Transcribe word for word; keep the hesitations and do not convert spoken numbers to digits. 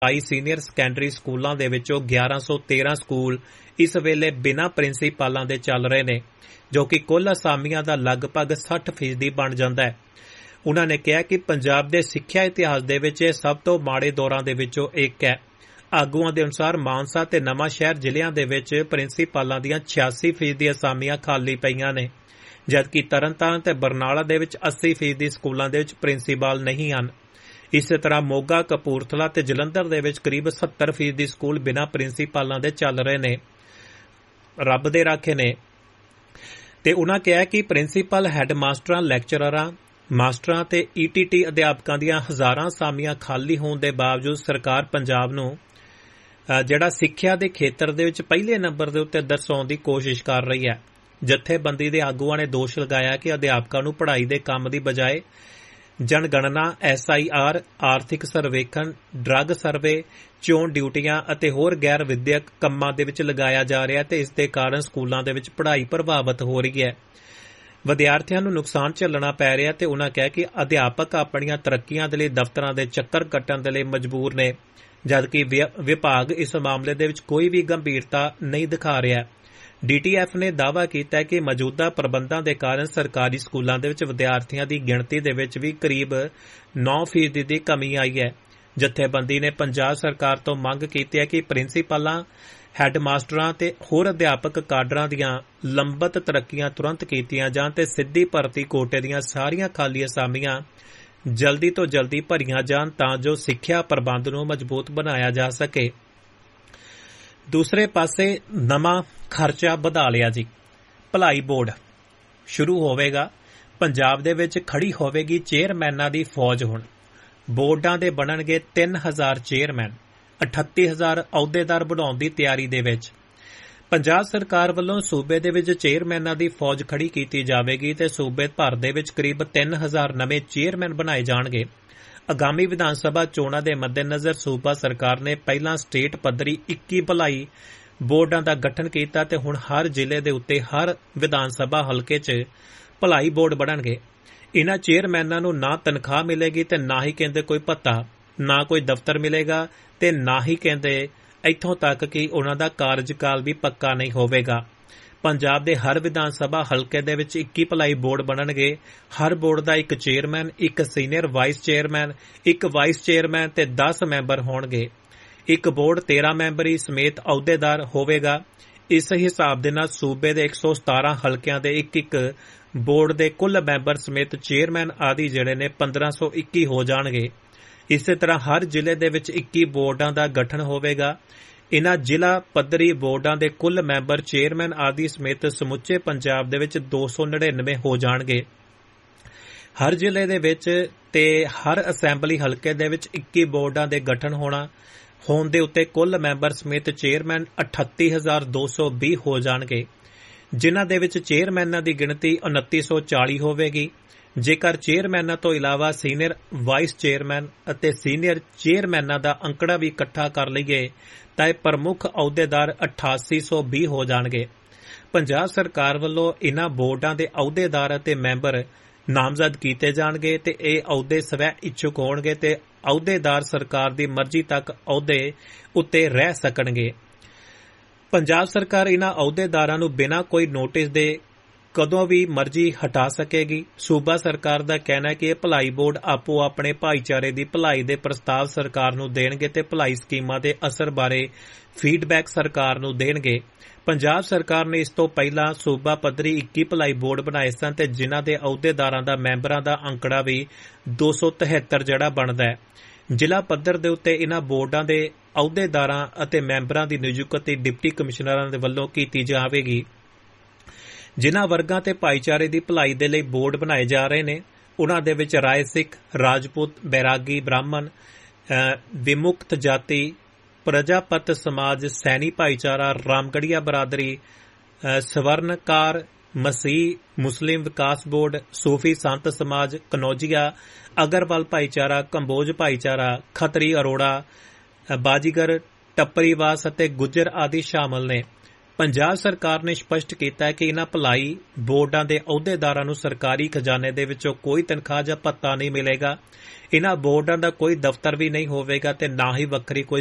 I senior secondary स्कूलों के विचों ग्यारह सौ तेरह स्कूल इस वेले बिना प्रिंसीपालों के चल रहे ने, जो कि कुल असामियां का लगभग साठ फीसदी बन जाता है। उन्होंने कहा कि पंजाब के सिक्ख्या इतिहास दे विच सब तो माड़े दौरां दे विचों एक है। आगुआं के अनुसार मानसा ते नवां शहर जिलिਆਂ ਦੇ ਵਿੱਚ प्रिंसीपालों ਦੀਆਂ छियासी फीसदी असामियां खाली पईयां ने, जबकि तरनताਰਨ ते बरनाला दे विच अस्सी फीसदी स्कूलों के विच प्रिंसीपल नहीं हैं। इस तरह मोगा, कपूरथला ते जलंधर दे विच करीब सत्तर फीसदी स्कूल बिना प्रिंसीपालों के चल रहे ने। रब दे राखे ने। ते उन्हां कहा कि प्रिंसीपल, हैड मास्टरां, लैक्चररां, मास्टरां ते ई टी टी अध्यापकों ਦੀਆਂ हज़ारां असामियां खाली होने के बावजूद सरकार पंजाब नूं ਜਿਹੜਾ ਸਿੱਖਿਆ ਦੇ ਖੇਤਰ ਦੇ ਵਿੱਚ ਪਹਿਲੇ ਨੰਬਰ ਦੇ ਉੱਤੇ ਦਰਸਾਉਣ ਦੀ ਕੋਸ਼ਿਸ਼ ਕਰ ਰਹੀ ਹੈ। ਜਥੇਬੰਦੀ ਦੇ ਆਗੂਆਂ ਨੇ ਦੋਸ਼ ਲਗਾਇਆ ਕਿ ਅਧਿਆਪਕਾਂ ਨੂੰ ਪੜ੍ਹਾਈ ਦੇ ਕੰਮ ਦੀ ਬਜਾਏ ਜਨਗਣਨਾ, ਐਸ ਆਈ ਆਰ, ਆਰਥਿਕ ਸਰਵੇਖਣ, ਡਰੱਗ ਸਰਵੇ, ਚੋਣ ਡਿਊਟੀਆਂ ਅਤੇ ਹੋਰ ਗੈਰ ਵਿਦਿਅਕ ਕੰਮਾਂ ਦੇ ਵਿੱਚ ਲਗਾਇਆ ਜਾ ਰਿਹਾ ਤੇ ਇਸ ਦੇ ਕਾਰਨ ਸਕੂਲਾਂ ਦੇ ਵਿੱਚ ਪੜ੍ਹਾਈ ਪ੍ਰਭਾਵਿਤ ਹੋ ਰਹੀ ਹੈ। ਵਿਦਿਆਰਥੀਆਂ ਨੂੰ ਨੁਕਸਾਨ ਝੱਲਣਾ ਪੈ ਰਿਹਾ ਤੇ ਉਨ੍ਹਾਂ ਕਿਹਾ ਕਿ ਅਧਿਆਪਕ ਆਪਣੀਆਂ ਤਰੱਕੀਆਂ ਦੇ ਲਈ ਦਫ਼ਤਰਾਂ ਦੇ ਚੱਕਰ ਕੱਟਣ ਦੇ ਲਈ ਮਜਬੂਰ ਨੇ, जबकि विभाग इस मामले दे विच कोई भी गंभीरता नहीं दिखा रहा। डी टी एफ ने दावा किया कि मौजूदा प्रबंधों के कारण सरकारी स्कूलों के विच विद्यार्थियों की गिणती दे विच भी करीब नौ फीसदी की कमी आई है। जथेबंदी ने पंजाब सरकार तो मंग की है कि प्रिंसीपलों, हैड मास्टरां ते होर अध्यापक काडरां दीआं लंबित तरक्कीआं तुरंत कीतियां जाण ते सिद्धी भर्ती कोटे दीआं सारियां खाली असामियां जल्दी तो जल्दी भरियां जाण तां जो सिक्ख्या प्रबंध नूं मजबूत बनाया जा सके। दूसरे पासे नवां खर्चा वधा लिया जी। भलाई बोर्ड शुरू होवेगा। पंजाब दे विच खड़ी होवेगी चेयरमैनां दी फौज। हुण बोर्डां दे बनणगे तीन हज़ार चेयरमैन, अठत्ती हज़ार अहुदेदार बनाउण दी तैयारी दे विच। पंजाब सरकार ਵੱਲੋਂ सूबे ਦੇ ਵਿੱਚ ਚੇਅਰਮੈਨਾਂ ਦੀ ਫੌਜ ਖੜੀ ਕੀਤੀ ਜਾਵੇਗੀ ਤੇ ਸੂਬੇ ਭਰ ਦੇ ਵਿੱਚ ਕਰੀਬ ਤਿੰਨ ਹਜ਼ਾਰ ਨਵੇਂ ਚੇਅਰਮੈਨ ਬਣਾਏ ਜਾਣਗੇ। ਆਗਾਮੀ ਵਿਧਾਨ ਸਭਾ ਚੋਣਾਂ ਦੇ ਮੱਦੇਨਜ਼ਰ ਸੂਬਾ ਸਰਕਾਰ ਨੇ ਪਹਿਲਾਂ ਸਟੇਟ ਪੱਧਰੀ ਇੱਕੀ ਭਲਾਈ ਬੋਰਡਾਂ ਦਾ ਗਠਨ ਕੀਤਾ ਤੇ ਹੁਣ ਹਰ ਜ਼ਿਲ੍ਹੇ ਦੇ ਉੱਤੇ ਹਰ ਵਿਧਾਨ ਸਭਾ ਹਲਕੇ 'ਚ ਭਲਾਈ ਬੋਰਡ ਬਣਨਗੇ। ਇਨ੍ਹਾਂ ਚੇਅਰਮੈਨਾਂ ਨੂੰ ਨਾ ਤਨਖਾਹ ਮਿਲੇਗੀ ਤੇ ਨਾ ਹੀ ਕਹਿੰਦੇ ਕੋਈ ਭੱਤਾ, ਨਾ ਕੋਈ ਦਫ਼ਤਰ ਮਿਲੇਗਾ ਤੇ ਨਾ ਹੀ ਕਹਿੰਦੇ ਇੱਥੋਂ ਤੱਕ ਕਿ ਉਨ੍ਹਾਂ ਦਾ ਕਾਰਜਕਾਲ ਵੀ ਪੱਕਾ ਨਹੀਂ ਹੋਵੇਗਾ। ਪੰਜਾਬ ਦੇ ਹਰ ਵਿਧਾਨ ਸਭਾ ਹਲਕੇ ਦੇ ਵਿੱਚ ਇੱਕੀ ਭਲਾਈ ਬੋਰਡ ਬਣਨਗੇ। ਹਰ ਬੋਰਡ ਦਾ ਇੱਕ ਚੇਅਰਮੈਨ, ਇੱਕ ਸੀਨੀਅਰ ਵਾਈਸ ਚੇਅਰਮੈਨ, ਇੱਕ ਵਾਈਸ ਚੇਅਰਮੈਨ ਤੇ ਦਸ ਮੈਂਬਰ ਹੋਣਗੇ। ਇੱਕ ਬੋਰਡ ਤੇਰਾਂ ਮੈਂਬਰੀ ਸਮੇਤ ਅਹੁਦੇਦਾਰ ਹੋਵੇਗਾ। ਇਸ ਹਿਸਾਬ ਦੇ ਨਾਲ ਸੂਬੇ ਦੇ ਇੱਕ ਸੌ ਸਤਾਰਾਂ ਹਲਕਿਆਂ ਦੇ ਇੱਕ ਇੱਕ ਬੋਰਡ ਦੇ ਕੁੱਲ ਮੈਂਬਰ ਸਮੇਤ ਚੇਅਰਮੈਨ ਆਦਿ ਜਿਹੜੇ ਨੇ ਪੰਦਰਾਂ ਸੌ ਇੱਕੀ ਹੋ ਜਾਣਗੇ। ਇਸੇ ਤਰ੍ਹਾਂ ਹਰ ਜ਼ਿਲ੍ਹੇ ਦੇ ਵਿੱਚ ਇੱਕੀ ਬੋਰਡਾਂ ਦਾ ਗਠਨ ਹੋਵੇਗਾ। ਇਨ੍ਹਾਂ ਜ਼ਿਲ੍ਹਾ ਪੱਧਰੀ ਬੋਰਡਾਂ ਦੇ ਕੁੱਲ ਮੈਂਬਰ, ਚੇਅਰਮੈਨ ਆਦਿ ਸਮੇਤ ਸਮੁੱਚੇ ਪੰਜਾਬ ਦੇ ਵਿੱਚ ਦੋ ਸੌ ਨੜਿਨਵੇਂ ਹੋ ਜਾਣਗੇ। ਹਰ ਜ਼ਿਲ੍ਹੇ ਦੇ ਵਿੱਚ ਤੇ ਹਰ ਅਸੈਂਬਲੀ ਹਲਕੇ ਦੇ ਵਿੱਚ ਇੱਕੀ ਬੋਰਡਾਂ ਦੇ ਗਠਨ ਹੋਣਾ ਹੋਣ ਦੇ ਉੱਤੇ ਕੁੱਲ ਮੈਂਬਰ ਸਮੇਤ ਚੇਅਰਮੈਨ ਅਠੱਤੀ ਹਜ਼ਾਰ ਦੋ ਸੌ ਵੀਹ ਹੋ ਜਾਣਗੇ, ਜਿਨ੍ਹਾਂ ਦੇ ਵਿੱਚ ਚੇਅਰਮੈਨਾਂ ਦੀ ਗਿਣਤੀ ਉਨੱਤੀ ਸੌ ਚਾਲੀ ਹੋਵੇਗੀ। ਜੇਕਰ ਚੇਅਰਮੈਨਾਂ ਤੋਂ ਇਲਾਵਾ ਸੀਨੀਅਰ ਵਾਈਸ ਚੇਅਰਮੈਨ ਅਤੇ ਸੀਨੀਅਰ ਚੇਅਰਮੈਨਾਂ ਦਾ ਅੰਕੜਾ ਵੀ ਇਕੱਠਾ ਕਰ ਲਈਏ ਤਾਂ ਇਹ ਪ੍ਰਮੁੱਖ ਅਹੁਦੇਦਾਰ ਅਠਾਸੀ ਸੌ ਵੀਹ ਹੋ ਜਾਣਗੇ। ਪੰਜਾਬ ਸਰਕਾਰ ਵੱਲੋਂ ਇਨ੍ਹਾਂ ਬੋਰਡਾਂ ਦੇ ਅਹੁਦੇਦਾਰ ਅਤੇ ਮੈਂਬਰ ਨਾਮਜ਼ਦ ਕੀਤੇ ਜਾਣਗੇ ਤੇ ਇਹ ਅਹੁਦੇ ਸਵੈ ਇੱਛੁਕ ਹੋਣਗੇ ਤੇ ਅਹੁਦੇਦਾਰ ਸਰਕਾਰ ਦੀ ਮਰਜ਼ੀ ਤੱਕ ਅਹੁਦੇ ਉੱਤੇ ਰਹਿ ਸਕਣਗੇ। ਪੰਜਾਬ ਸਰਕਾਰ ਇਨ੍ਹਾਂ ਅਹੁਦੇਦਾਰਾਂ ਨੂੰ ਬਿਨਾਂ ਕੋਈ ਨੋਟਿਸ ਦੇ ਕਦੋਂ ਵੀ ਮਰਜ਼ੀ ਹਟਾ ਸਕੇਗੀ। ਸੂਬਾ ਸਰਕਾਰ ਦਾ ਕਹਿਣਾ ਹੈ ਕਿ ਇਹ ਭਲਾਈ ਬੋਰਡ ਆਪੋ ਆਪਣੇ ਭਾਈਚਾਰੇ ਦੀ ਭਲਾਈ ਦੇ ਪ੍ਰਸਤਾਵ ਸਰਕਾਰ ਨੂੰ ਦੇਣਗੇ ਤੇ ਭਲਾਈ ਸਕੀਮਾਂ ਦੇ ਅਸਰ ਬਾਰੇ ਫੀਡਬੈਕ ਸਰਕਾਰ ਨੂੰ ਦੇਣਗੇ। ਪੰਜਾਬ ਸਰਕਾਰ ਨੇ ਇਸ ਤੋਂ ਪਹਿਲਾਂ ਸੂਬਾ ਪੱਧਰੀ ਇੱਕੀ ਭਲਾਈ ਬੋਰਡ ਬਣਾਏ ਸਨ ਤੇ ਜਿਨ੍ਹਾਂ ਦੇ ਅਹੁਦੇਦਾਰਾਂ ਦਾ ਮੈਂਬਰਾਂ ਦਾ ਅੰਕੜਾ ਵੀ ਦੋ ਸੌ ਤਿਹੱਤਰ ਜਿਹੜਾ ਬਣਦਾ ਹੈ। ਜ਼ਿਲ੍ਹਾ ਪੱਧਰ ਦੇ ਉੱਤੇ ਇਨ੍ਹਾਂ ਬੋਰਡਾਂ ਦੇ ਅਹੁਦੇਦਾਰਾਂ ਅਤੇ ਮੈਂਬਰਾਂ ਦੀ ਨਿਯੁਕਤੀ ਡਿਪਟੀ ਕਮਿਸ਼ਨਰਾਂ ਦੇ ਵੱਲੋਂ ਕੀਤੀ ਜਾਵੇਗੀ। ਜਿਨ੍ਹਾਂ ਵਰਗਾਂ ਤੇ ਭਾਈਚਾਰੇ ਦੀ ਭਲਾਈ ਦੇ ਲਈ ਬੋਰਡ ਬਣਾਏ ਜਾ ਰਹੇ ਨੇ ਉਨ੍ਹਾਂ ਦੇ ਵਿੱਚ ਰਾਏ ਸਿੱਖ, ਰਾਜਪੂਤ, ਬੈਰਾਗੀ, ਬ੍ਰਾਹਮਣ, ਵਿਮੁਕਤ ਜਾਤੀ, ਪ੍ਰਜਾਪਤ ਸਮਾਜ, ਸੈਣੀ ਭਾਈਚਾਰਾ, ਰਾਮਗੜੀਆ ਬਰਾਦਰੀ, ਸਵਰਨਕਾਰ, ਮਸੀਹ, ਮੁਸਲਿਮ ਵਿਕਾਸ ਬੋਰਡ, ਸੂਫੀ ਸੰਤ ਸਮਾਜ, ਕਨੌਜੀਆ, ਅਗਰਵਾਲ ਭਾਈਚਾਰਾ, ਕੰਬੋਜ ਭਾਈਚਾਰਾ, ਖੱਤਰੀ, ਅਰੋੜਾ, ਬਾਜੀਗਰ, ਟੱਪਰੀਵਾਸ ਅਤੇ ਗੁੱਜਰ ਆਦਿ ਸ਼ਾਮਲ ਨੇ। ਪੰਜਾਬ ਸਰਕਾਰ ਨੇ ਸਪਸ਼ਟ ਕੀਤਾ ਹੈ ਕਿ ਇਨ੍ਹਾਂ ਭਲਾਈ ਬੋਰਡਾਂ ਦੇ ਅਹੁਦੇਦਾਰਾਂ ਨੂੰ ਸਰਕਾਰੀ ਖਜ਼ਾਨੇ ਦੇ ਵਿੱਚੋਂ ਕੋਈ ਤਨਖਾਹ ਜਾਂ ਭੱਤਾ ਨਹੀਂ ਮਿਲੇਗਾ। ਇਨ੍ਹਾਂ ਬੋਰਡਾਂ ਦਾ ਕੋਈ ਦਫ਼ਤਰ ਵੀ ਨਹੀਂ ਹੋਵੇਗਾ ਤੇ ਨਾ ਹੀ ਵੱਖਰੀ ਕੋਈ